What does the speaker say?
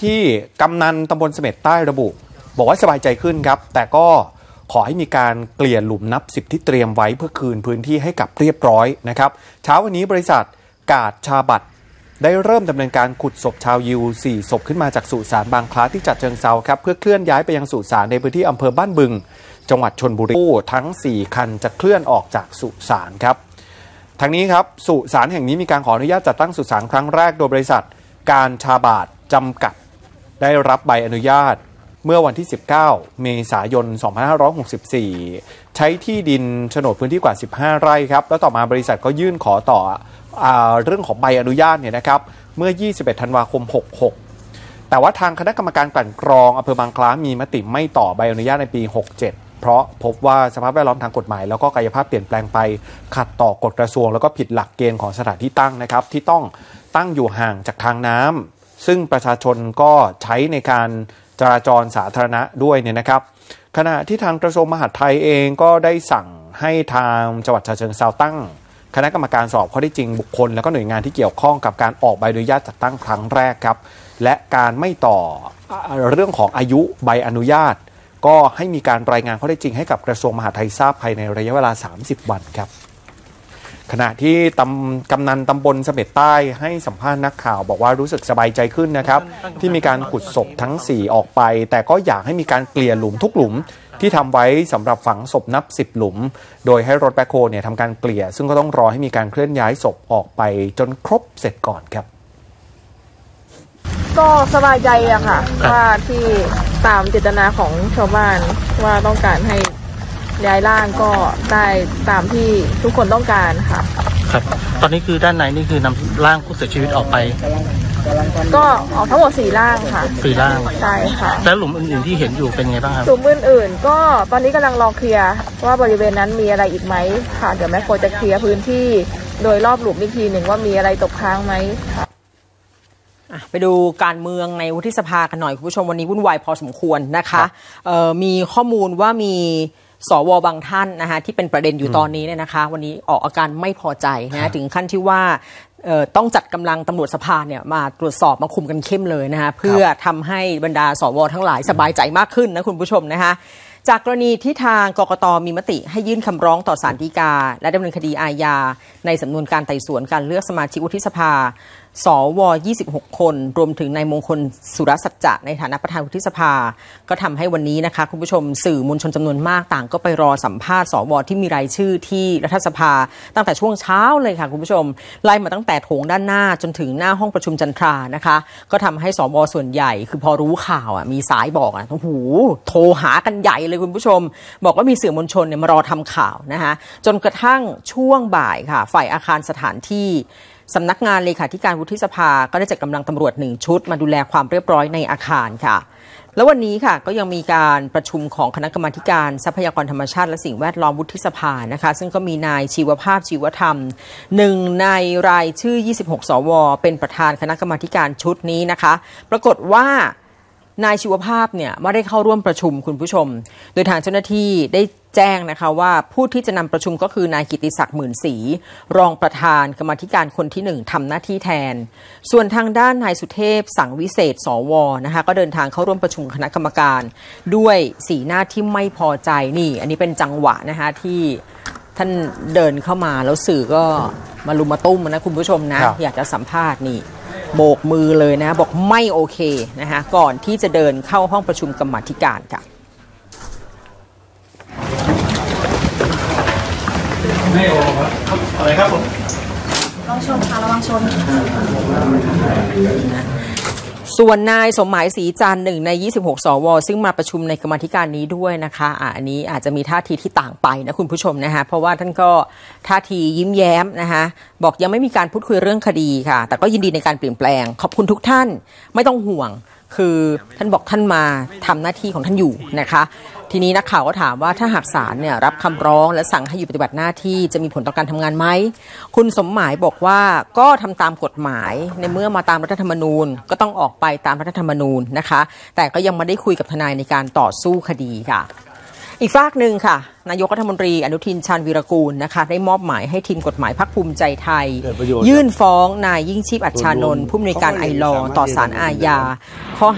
ที่กำนันตำบลเสม็ดใต้ระบุบอกว่าสบายใจขึ้นครับแต่ก็ขอให้มีการเกลี่ยหลุมนับ10ที่เตรียมไว้เพื่อคืนพื้นที่ให้กับเรียบร้อยนะครับเช้าวันนี้บริษัทกาดชาบัตได้เริ่มดำเนินการขุดศพชาวยิว4ศพขึ้นมาจากสุสานบางคล้าที่ฉะเชิงเทราครับเพื่อเคลื่อนย้ายไปยังสุสานในพื้นที่อำเภอบ้านบึงจังหวัดชลบุรีทั้ง4คันจะเคลื่อนออกจากสุสานครับทั้งนี้ครับสุสานแห่งนี้มีการขออนุญาตจัดตั้งสุสานครั้งแรกโดยบริษัทการชาบาตจำกัดได้รับใบอนุญาตเมื่อวันที่19เมษายน2564ใช้ที่ดินโฉนดพื้นที่กว่า15ไร่ครับแล้วต่อมาบริษัทก็ยื่นขอต่อเรื่องของใบอนุญาตเนี่ยนะครับเมื่อ21ธันวาคม66แต่ว่าทางคณะกรรมการกลั่นกรองอำเภอบางคล้ามีมติไม่ต่อใบอนุญาตในปี67เพราะพบว่าสภาพแวดล้อมทางกฎหมายแล้วก็กายภาพเปลี่ยนแปลงไปขัดต่อกฎกระทรวงแล้วก็ผิดหลักเกณฑ์ของสถานที่ตั้งนะครับที่ต้องตั้งอยู่ห่างจากทางน้ำซึ่งประชาชนก็ใช้ในการจราจรสาธารณะด้วยเนี่ยนะครับขณะที่ทางกระทรวงมหาดไทยเองก็ได้สั่งให้ทางจังหวัดฉะเชิงเทราตั้งคณะกรรมการสอบข้อเท็จจริงบุคคลและก็หน่วยงานที่เกี่ยวข้องกับการออกใบอนุญาตจัดตั้งครั้งแรกครับและการไม่ต่อเรื่องของอายุใบอนุญาตก็ให้มีการรายงานข้อเท็จจริงให้กับกระทรวงมหาดไทยทราบภายในระยะเวลา30วันครับขณะที่กำนันตำบลเสม็ดใต้ให้สัมภาษณ์นักข่าวบอกว่ารู้สึกสบายใจขึ้นนะครับที่มีการขุดศพทั้ง4ออกไปแต่ก็อยากให้มีการเกลี่ยหลุมทุกหลุมที่ทำไว้สำหรับฝังศพนับ10หลุมโดยให้รถแบ็คโฮเนี่ยทำการเกลี่ยซึ่งก็ต้องรอให้มีการเคลื่อนย้ายศพออกไปจนครบเสร็จก่อนครับก็สบายใจอะค่ะว่าที่ตามเจตนาของชาวบ้านว่าต้องการให้ย้ายร่างก็ได้ตามที่ทุกคนต้องการค่ะครับตอนนี้คือด้านในนี่คือนำร่างผู้เสียชีวิตออกไปก็ออกทั้งหมด4ร่างค่ะ 4ร่างใช่ค่ะแล้วหลุมอื่นๆที่เห็นอยู่เป็นไงบ้างครับหลุมอื่นๆก็ตอนนี้กำลังรอเคลียร์ว่าบริเวณนั้นมีอะไรอีกไหมค่ะเดี๋ยวแม่โคจะเคลียร์พื้นที่โดยรอบหลุมอีกทีหนึ่งว่ามีอะไรตกค้างไหมค่ะไปดูการเมืองในวุฒิสภากันหน่อยคุณผู้ชมวันนี้วุ่นวายพอสมควรนะคะมีข้อมูลว่ามีสวบางท่านนะคะที่เป็นประเด็นอยู่ตอนนี้เนี่ยนะคะวันนี้ออกอาการไม่พอใจนะถึงขั้นที่ว่าต้องจัดกำลังตำรวจสภาเนี่ยมาตรวจสอบมาคุมกันเข้มเลยนะคะเพื่อทำให้บรรดาสวทั้งหลายสบายใจมากขึ้นนะคุณผู้ชมนะคะจากกรณีที่ทางกกต.มีมติให้ยื่นคำร้องต่อศาลฎีกาและดำเนินคดีอาญาในสำนวนการไต่สวนการเลือกสมาชิกวุฒิสภาสว26คนรวมถึงนายมงคลสุรสัจจะในฐานะประธานวุฒิสภาก็ทำให้วันนี้นะคะคุณผู้ชมสื่อมวลชนจำนวนมากต่างก็ไปรอสัมภาษณ์สวที่มีรายชื่อที่รัฐสภาตั้งแต่ช่วงเช้าเลยค่ะคุณผู้ชมไล่มาตั้งแต่โถงด้านหน้าจนถึงหน้าห้องประชุมจันทรานะคะก็ทำให้สวส่วนใหญ่คือพอรู้ข่าวมีสายบอกโอ้โหโทรหากันใหญ่เลยคุณผู้ชมบอกว่ามีสื่อมวลชนมารอทำข่าวนะคะจนกระทั่งช่วงบ่ายค่ะฝ่ายอาคารสถานที่สำนักงานเลขาธิการวุฒิสภาก็ได้จัดกำลังตำรวจ1ชุดมาดูแลความเรียบร้อยในอาคารค่ะแล้ววันนี้ค่ะก็ยังมีการประชุมของคณะกรรมาการทรัพยากรธรรมชาติและสิ่งแวดล้อมวุฒิสภานะคะซึ่งก็มีนายชีวภาพชีวธรรม1ในรายชื่อ26สวเป็นประธานคณะกรรมาการชุดนี้นะคะปรากฏว่านายชีวภาพเนี่ยไม่ได้เข้าร่วมประชุมคุณผู้ชมโดยทางเจ้าหน้าที่ได้แจ้งนะคะว่าผู้ที่จะนำประชุมก็คือนายกิติศักดิ์หมื่นศรีรองประธานกรรมาธิการคนที่1ทำหน้าที่แทนส่วนทางด้านนายสุเทพสังวิเศษสวนะคะก็เดินทางเข้าร่วมประชุมคณะกรรมการด้วยสีหน้าที่ไม่พอใจนี่อันนี้เป็นจังหวะนะคะที่ท่านเดินเข้ามาแล้วสื่อก็มาลุมมาตุ้มนะคุณผู้ชมนะอยากจะสัมภาษณ์นี่โบกมือเลยนะบอกไม่โอเคนะคะก่อนที่จะเดินเข้าห้องประชุมกรรมาธิการค่ะไม่โอครับอะไรครับผมระวังชนค่ะระวังชนส่วนนายสมหมายศรีจันทร์1ใน26สวซึ่งมาประชุมในกรรมาธิการนี้ด้วยนะคะอันนี้อาจจะมีท่าทีที่ต่างไปนะคุณผู้ชมนะคะเพราะว่าท่านก็ท่าทียิ้มแย้มนะคะบอกยังไม่มีการพูดคุยเรื่องคดีค่ะแต่ก็ยินดีในการเปลี่ยนแปลงขอบคุณทุกท่านไม่ต้องห่วงคือท่านบอกท่านมาทำหน้าที่ของท่านอยู่นะคะทีนี้นักข่าวก็ถามว่าถ้าหากศาลเนี่ยรับคำร้องและสั่งให้หยุดปฏิบัติหน้าที่จะมีผลต่อการทำงานไหมคุณสมหมายบอกว่าก็ทำตามกฎหมายในเมื่อมาตามรัฐธรรมนูญก็ต้องออกไปตามรัฐธรรมนูญนะคะแต่ก็ยังไม่ได้คุยกับทนายในการต่อสู้คดีค่ะอีกฝากหนึ่งค่ะนายกรัฐมนตรีอนุทินชาญวีรกูลนะคะได้มอบหมายให้ทีมกฎหมายพรรคภูมิใจไทยยื่นฟ้องนายยิ่งชีพอัชชานนท์ผู้อำนวยการไอลอต่อศาลอาญา